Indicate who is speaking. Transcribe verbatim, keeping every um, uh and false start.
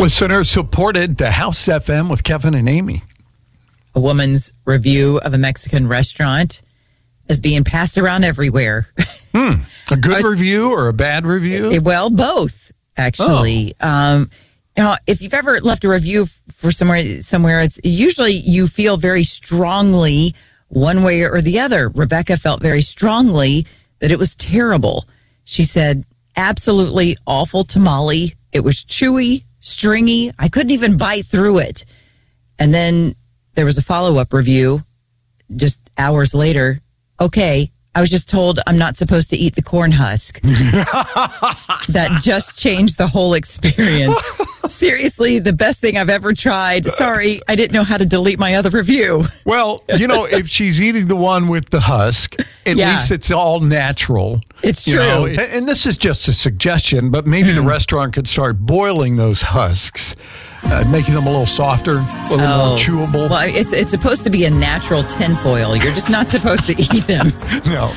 Speaker 1: Listener supported to House F M with Kevin and Amy.
Speaker 2: A woman's review of a Mexican restaurant is being passed around everywhere.
Speaker 1: Hmm. A good
Speaker 2: was,
Speaker 1: review or a bad review?
Speaker 2: Well, both, actually. Oh. Um, you know, if you've ever left a review for somewhere, somewhere, it's usually you feel very strongly one way or the other. Rebecca felt very strongly that it was terrible. She said, absolutely awful tamale. It was chewy, stringy. I couldn't even bite through it. And then there was a follow-up review just hours later. Okay, I was just told I'm not supposed to eat the corn husk. That just changed the whole experience. Seriously, the best thing I've ever tried. Sorry, I didn't know how to delete my other review.
Speaker 1: Well, you know, if she's eating the one with the husk, at yeah. least it's all natural.
Speaker 2: It's
Speaker 1: you
Speaker 2: true.
Speaker 1: Know? And this is just a suggestion, but maybe mm. the restaurant could start boiling those husks, uh, making them a little softer, a little
Speaker 2: oh.
Speaker 1: more chewable.
Speaker 2: Well, it's, it's supposed to be a natural tinfoil. You're just not supposed to eat them.
Speaker 1: No.